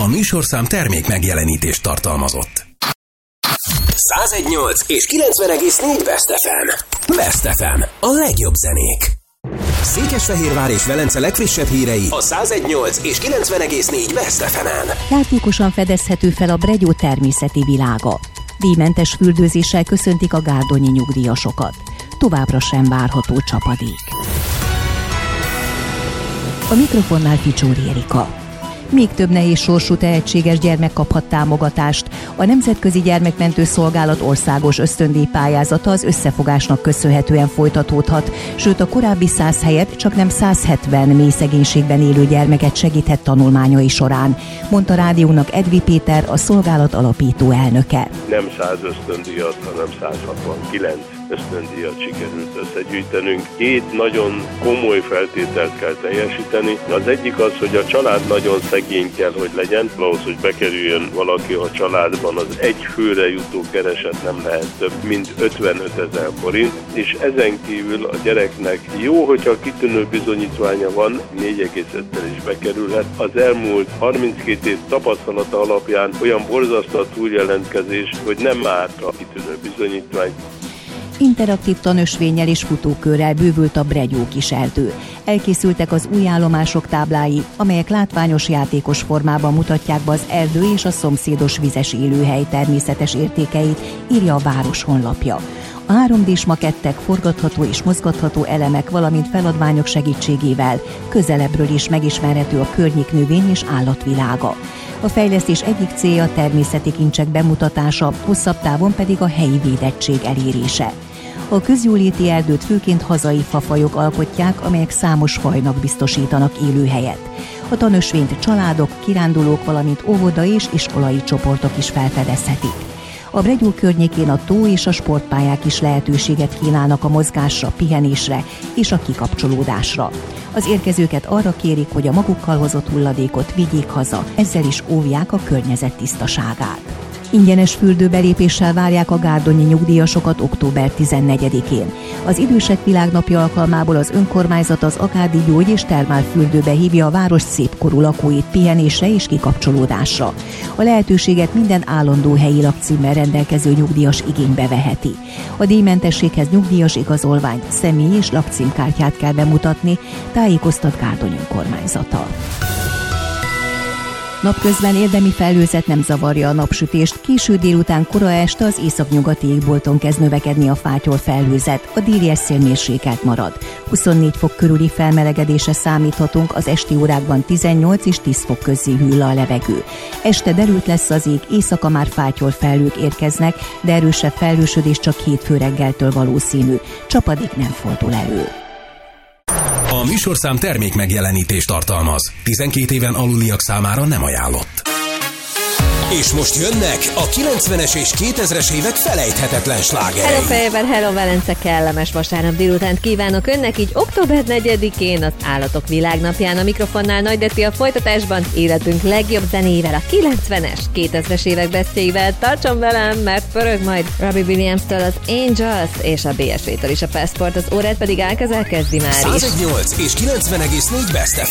A műsorszám termék megjelenítést tartalmazott. 101.8 és 90.4 Best FM. Best FM. A legjobb zenék. Székesfehérvár és Velence legfrissebb hírei a 101.8 és 90.4 Best FM-en. Játékosan fedezhető fel a Bregyó természeti világa. Díjmentes fürdőzéssel köszöntik a gárdonyi nyugdíjasokat. Továbbra sem várható csapadék. A mikrofonnál Ficsóri Erika. Még több nehéz sorsú tehetséges gyermek kaphat támogatást. A Nemzetközi Gyermekmentő Szolgálat országos ösztöndíjpályázata az összefogásnak köszönhetően folytatódhat, sőt a korábbi 100 helyett csaknem 170 mély szegénységben élő gyermeket segíthet tanulmányai során, mondta rádiónak Edvi Péter, a szolgálat alapító elnöke. Nem 100 ösztöndíjat, hanem 169 ösztöndíjat sikerült összegyűjtenünk. Két nagyon komoly feltételt kell teljesíteni. Az egyik az, hogy a család nagyon szegény kell, hogy legyen. Ahhoz, hogy bekerüljön valaki a családban, az egy főre jutó kereset nem lehet több, mint 55 000 forint. És ezen kívül a gyereknek jó, hogyha kitűnő bizonyítványa van, 4,5-tel is bekerülhet. Az elmúlt 32 év tapasztalata alapján olyan borzasztó a túljelentkezés, hogy nem árt a kitűnő bizonyítvány. Interaktív tanösvénnyel és futókörrel bővült a Bregyó kiserdő. Elkészültek az új állomások táblái, amelyek látványos játékos formában mutatják be az erdő és a szomszédos vizes élőhely természetes értékeit, írja a város honlapja. A 3D-s makettek, forgatható és mozgatható elemek, valamint feladványok segítségével közelebbről is megismerhető a környék növény- és állatvilága. A fejlesztés egyik célja a természeti kincsek bemutatása, hosszabb távon pedig a helyi védettség elérése. A közjóléti erdőt főként hazai fafajok alkotják, amelyek számos fajnak biztosítanak élőhelyet. A tanösvényt családok, kirándulók, valamint óvodai és iskolai csoportok is felfedezhetik. A Bregyó környékén a tó és a sportpályák is lehetőséget kínálnak a mozgásra, pihenésre és a kikapcsolódásra. Az érkezőket arra kérik, hogy a magukkal hozott hulladékot vigyék haza, ezzel is óvják a környezet tisztaságát. Ingyenes fürdőbelépéssel várják a gárdonyi nyugdíjasokat október 14-én. Az Idősek Világnapja alkalmából az önkormányzat az Akádi Gyógy- és Termálfürdőbe hívja a város szépkorú lakóit pihenésre és kikapcsolódásra. A lehetőséget minden állandó helyi lakcímmel rendelkező nyugdíjas igénybe veheti. A díjmentességhez nyugdíjas igazolványt, személy- és lakcímkártyát kell bemutatni, tájékoztat Gárdony önkormányzata. Napközben érdemi felhőzet nem zavarja a napsütést, késő délután, kora este az északnyugati égbolton kezd növekedni a fátyol felhőzet, a déli esszél mérsékelt marad. 24 fok körüli felmelegedésre számíthatunk, az esti órákban 18 és 10 fok közé hűl a levegő. Este derült lesz az ég, éjszaka már fátyol felhők érkeznek, de erősebb felhősödés csak hétfő reggeltől valószínű. Csapadék nem fordul elő. A műsorszám termék megjelenítést tartalmaz. 12 éven aluliak számára nem ajánlott. És most jönnek a 90-es és 2000-es évek felejthetetlen slágerei. Hello Fejében, hello Velence, kellemes vasárnap délutánt kívánok önnek, így október 4-én az Állatok Világnapján. A mikrofonnál Nagy Deci, a folytatásban életünk legjobb zenével, a 90-es, 2000-es évek beszélyével. Tartson velem, mert pörög majd Robbie Williams-től az Angels, és a BSV-től is a Passport, az órát pedig elkezdi már is. 101.8 és 90.4 Best